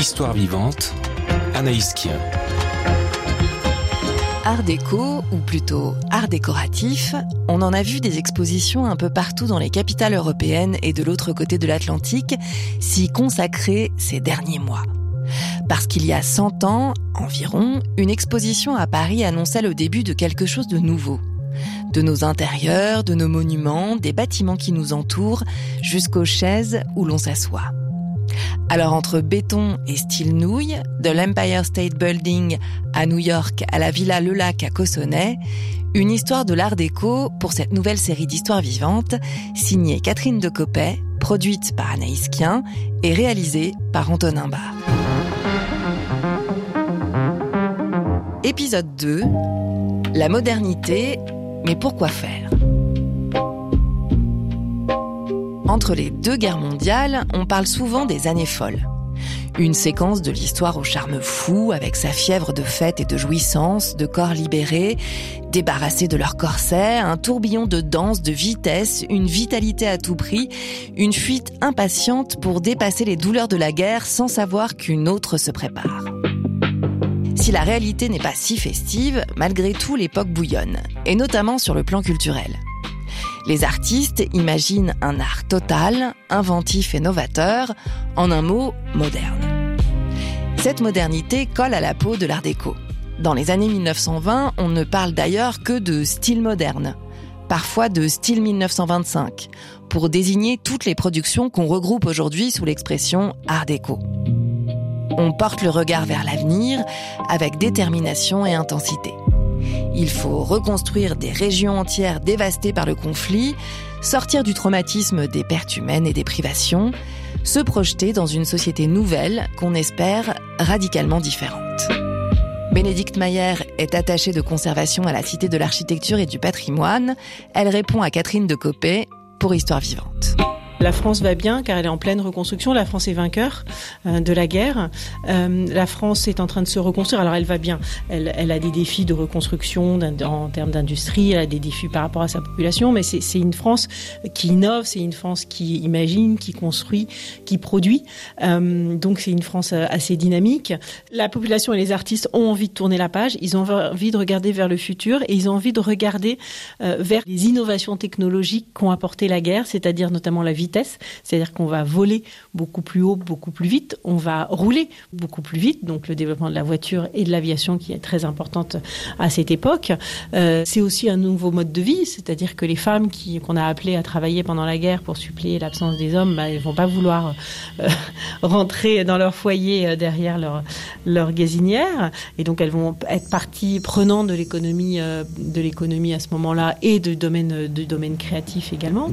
Histoire vivante, Anaïs Kien. Art déco, ou plutôt art décoratif, on en a vu des expositions un peu partout dans les capitales européennes et de l'autre côté de l'Atlantique s'y consacrer ces derniers mois. Parce qu'il y a 100 ans, environ, une exposition à Paris annonçait le début de quelque chose de nouveau. De nos intérieurs, de nos monuments, des bâtiments qui nous entourent, jusqu'aux chaises où l'on s'assoit. Alors entre béton et style nouille, de l'Empire State Building à New York à la Villa Le Lac à Cossonay, une histoire de l'art déco pour cette nouvelle série d'histoires vivantes, signée Catherine Decopet, produite par Anaïs Kien et réalisée par Antonin Barr. Épisode 2, la modernité, mais pourquoi faire ? Entre les deux guerres mondiales, on parle souvent des années folles. Une séquence de l'histoire au charme fou, avec sa fièvre de fête et de jouissance, de corps libérés, débarrassés de leur corset, un tourbillon de danse, de vitesse, une vitalité à tout prix, une fuite impatiente pour dépasser les douleurs de la guerre sans savoir qu'une autre se prépare. Si la réalité n'est pas si festive, malgré tout l'époque bouillonne, et notamment sur le plan culturel. Les artistes imaginent un art total, inventif et novateur, en un mot, moderne. Cette modernité colle à la peau de l'art déco. Dans les années 1920, on ne parle d'ailleurs que de style moderne, parfois de style 1925, pour désigner toutes les productions qu'on regroupe aujourd'hui sous l'expression art déco. On porte le regard vers l'avenir avec détermination et intensité. Il faut reconstruire des régions entières dévastées par le conflit, sortir du traumatisme des pertes humaines et des privations, se projeter dans une société nouvelle qu'on espère radicalement différente. Bénédicte Mayer est attachée de conservation à la Cité de l'Architecture et du Patrimoine. Elle répond à Catherine Decopet pour Histoire vivante. La France va bien car elle est en pleine reconstruction. La France est vainqueur de la guerre. La France est en train de se reconstruire. Alors elle va bien. Elle a des défis de reconstruction en termes d'industrie. Elle a des défis par rapport à sa population. Mais c'est une France qui innove. C'est une France qui imagine, qui construit, qui produit. Donc c'est une France assez dynamique. La population et les artistes ont envie de tourner la page. Ils ont envie de regarder vers le futur et ils ont envie de regarder vers les innovations technologiques qu'ont apporté la guerre, c'est-à-dire notamment la vitesse. C'est-à-dire qu'on va voler beaucoup plus haut, beaucoup plus vite, on va rouler beaucoup plus vite, donc le développement de la voiture et de l'aviation qui est très importante à cette époque. C'est aussi un nouveau mode de vie, c'est-à-dire que les femmes qu'on a appelées à travailler pendant la guerre pour suppléer l'absence des hommes, elles vont pas vouloir rentrer dans leur foyer derrière leur gazinière, et donc elles vont être partie prenante de l'économie à ce moment-là et de domaine créatif également.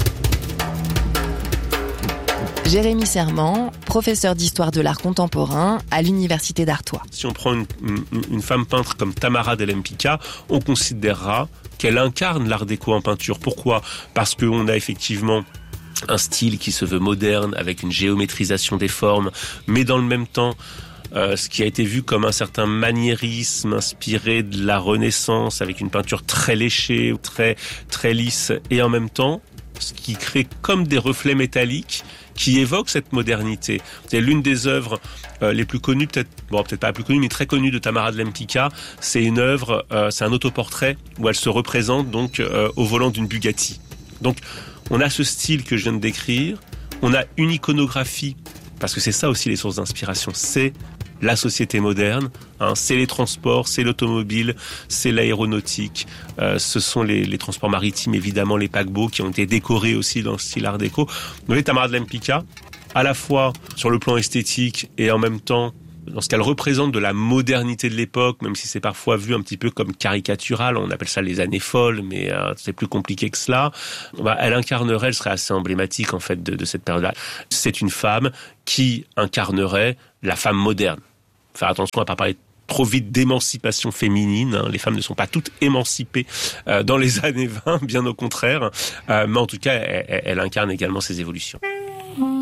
Jérémy Serment, professeur d'histoire de l'art contemporain à l'Université d'Artois. Si on prend une femme peintre comme Tamara del Empicka, on considérera qu'elle incarne l'art déco en peinture. Pourquoi ? Parce qu'on a effectivement un style qui se veut moderne, avec une géométrisation des formes, mais dans le même temps, ce qui a été vu comme un certain maniérisme inspiré de la Renaissance, avec une peinture très léchée, très, très lisse, et en même temps, ce qui crée comme des reflets métalliques qui évoquent cette modernité. C'est l'une des œuvres les plus connues, peut-être pas la plus connue, mais très connue de Tamara del Empicka. C'est une œuvre, c'est un autoportrait où elle se représente donc au volant d'une Bugatti. Donc, on a ce style que je viens de décrire, on a une iconographie, parce que c'est ça aussi les sources d'inspiration, c'est la société moderne, c'est les transports, c'est l'automobile, c'est l'aéronautique, ce sont les transports maritimes, évidemment les paquebots qui ont été décorés aussi dans le style art déco. Donc les Tamara del Empicka, à la fois sur le plan esthétique et en même temps dans ce qu'elle représente de la modernité de l'époque, même si c'est parfois vu un petit peu comme caricatural, on appelle ça les années folles, mais c'est plus compliqué que cela. Elle incarnerait, elle serait assez emblématique en fait de cette période-là. C'est une femme qui incarnerait la femme moderne. Faire attention à ne pas parler trop vite d'émancipation féminine. Les femmes ne sont pas toutes émancipées dans les années 20, bien au contraire. Mais en tout cas, elle incarne également ces évolutions.